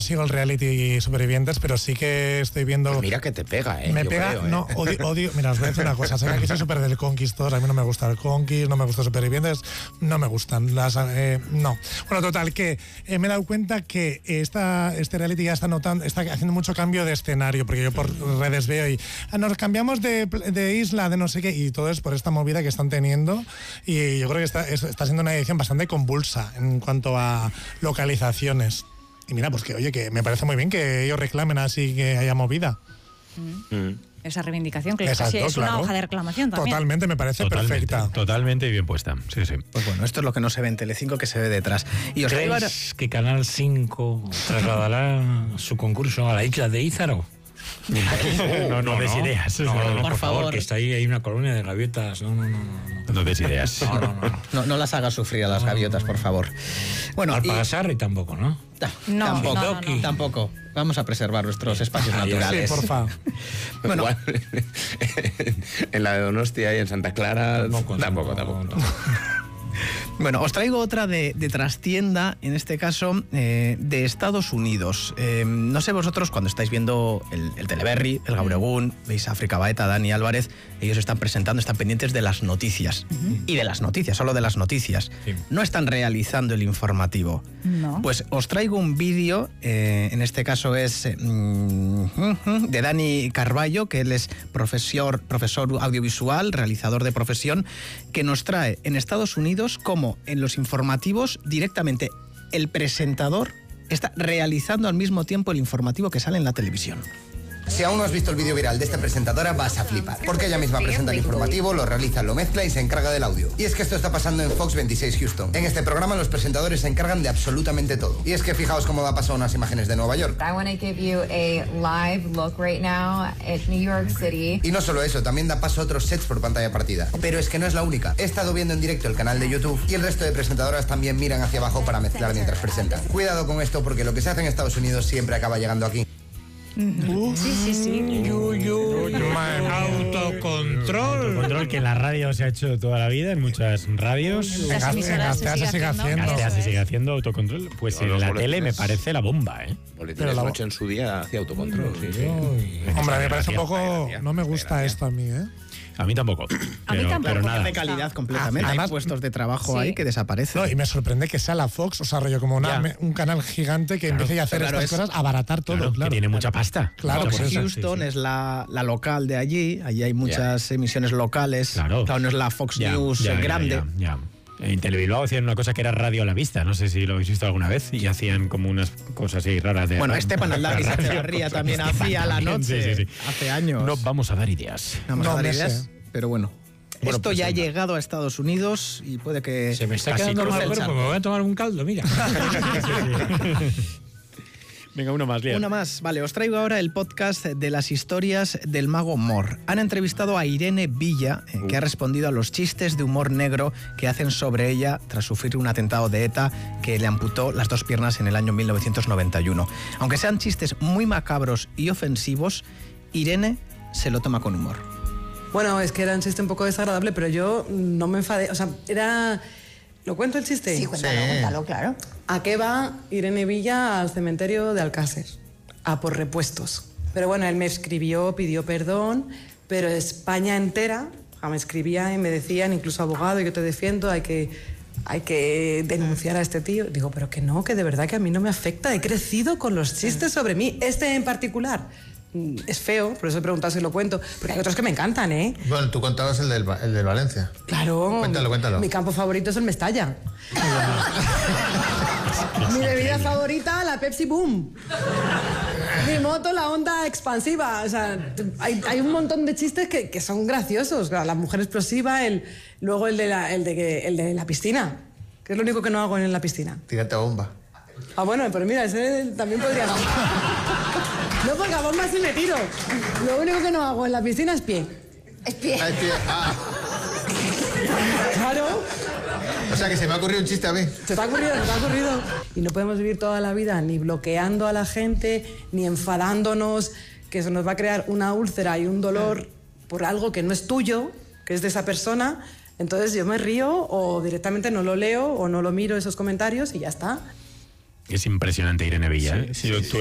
sigo el reality Supervivientes, pero sí que estoy viendo... Pues mira que te pega, Me pega, creo, no, odio... Mira, os voy a decir una cosa, sé que aquí soy súper del Conquistador, a mí no me gusta el Conquist, no me gusta Supervivientes, no me gustan no. Bueno, total, que me he dado cuenta que este reality ya está haciendo mucho cambio de escenario, porque yo por redes veo y nos cambiamos de isla, de no sé qué, y todo es por esta movida que están teniendo, y yo creo que está siendo una edición bastante convulsa en cuanto a localizaciones. Y mira, pues que oye, que me parece muy bien que ellos reclamen así, que haya movida. Esa reivindicación, que exacto, casi es una hoja de reclamación también. Totalmente, me parece perfecta. Totalmente bien puesta, sí. Pues bueno, esto es lo que no se ve en Telecinco, que se ve detrás. Y os traigo ahora... que Canal 5 trasladará su concurso a la isla de Ízaro? No des ideas. No, por favor, que está ahí, hay una colonia de gaviotas. No des ideas. No las hagas sufrir a las gaviotas, por favor. Bueno, Alpagasarri tampoco, ¿no? Tampoco. Vamos a preservar nuestros espacios naturales. Sí, porfa. Bueno, en la de Donostia y en Santa Clara tampoco. Bueno, os traigo otra de trastienda, en este caso de Estados Unidos. No sé vosotros, cuando estáis viendo el Teleberri, el Gauregún, veis a África Baeta, Dani Álvarez, ellos están pendientes de las noticias. Y de las noticias, solo de las noticias. Sí. No están realizando el informativo. No. Pues os traigo un vídeo, en este caso es de Dani Carballo, que él es profesor audiovisual, realizador de profesión, que nos trae en Estados Unidos cómo en los informativos directamente el presentador está realizando al mismo tiempo el informativo que sale en la televisión. Si aún no has visto el vídeo viral de esta presentadora, vas a flipar. Porque ella misma presenta el informativo, lo realiza, lo mezcla y se encarga del audio. Y es que esto está pasando en Fox 26 Houston. En este programa los presentadores se encargan de absolutamente todo. Y es que fijaos cómo da paso a unas imágenes de Nueva York. I want to give you a live look right now at New York City. Y no solo eso, también da paso a otros sets por pantalla partida. Pero es que no es la única. He estado viendo en directo el canal de YouTube y el resto de presentadoras también miran hacia abajo para mezclar mientras presentan. Cuidado con esto porque lo que se hace en Estados Unidos siempre acaba llegando aquí. Sí. Autocontrol, que en la radio se ha hecho toda la vida, en muchas radios. Se sigue haciendo autocontrol. Pues en la tele me parece la bomba, ¿eh? Pero la noche en su día hacía autocontrol, sí. Hombre, me parece un poco... No me gusta esto a mí, ¿eh? A mí tampoco. Pero nada. De calidad completamente. Además, hay puestos de trabajo ahí que desaparecen. No, y me sorprende que sea la Fox, o sea, rollo como un canal gigante que empiece a hacer estas cosas, abaratar todo. Que tiene mucha pasta. Claro, pues Houston es la local de allí. Allí hay muchas emisiones locales. Claro, no es la Fox News grande. En Telebilbao hacían una cosa que era radio a la vista, no sé si lo habéis visto alguna vez, y hacían como unas cosas así raras de... Bueno, Esteban Aldar y Echevarría también hacía la noche, hace años. No vamos a dar ideas. No vamos a dar ideas, pero bueno. Esto pues ya ha llegado a Estados Unidos y puede que... Se me está quedando mal el cuerpo, me voy a tomar un caldo, mira. Venga, uno más, Lian. Una más, vale. Os traigo ahora el podcast de las historias del mago Mor. Han entrevistado a Irene Villa, que ha respondido a los chistes de humor negro que hacen sobre ella tras sufrir un atentado de ETA que le amputó las 2 piernas en el año 1991. Aunque sean chistes muy macabros y ofensivos, Irene se lo toma con humor. Bueno, es que era un chiste un poco desagradable, pero yo no me enfadé. O sea, era... ¿Lo cuento el chiste? Sí, cuéntalo, claro. ¿A qué va Irene Villa al cementerio de Alcácer? A por repuestos. Pero bueno, él me escribió, pidió perdón, pero España entera me escribía y me decían, incluso abogado, yo te defiendo, hay que denunciar a este tío. Digo, pero que no, que de verdad que a mí no me afecta. He crecido con los chistes sobre mí. Este en particular es feo, por eso he preguntado si lo cuento, porque hay otros que me encantan, ¿eh? Bueno, tú contabas el del Valencia. Claro. Cuéntalo. Mi campo favorito es el Mestalla. Mi bebida favorita, la Pepsi Boom. Mi moto, la Honda Expansiva. O sea, hay un montón de chistes que son graciosos. La mujer explosiva, luego el de la piscina, que es lo único que no hago en la piscina. Tírate a bomba. Ah, bueno, pero mira, ese también podría... No, porque a bomba sí me tiro. Lo único que no hago en la piscina es pie. Es pie. Ah. Claro. O sea, que se me ha ocurrido un chiste a mí. Se te ha ocurrido. Y no podemos vivir toda la vida ni bloqueando a la gente, ni enfadándonos, que eso nos va a crear una úlcera y un dolor por algo que no es tuyo, que es de esa persona. Entonces yo me río o directamente no lo leo o no lo miro esos comentarios y ya está. Es impresionante Irene Villa. Sí, yo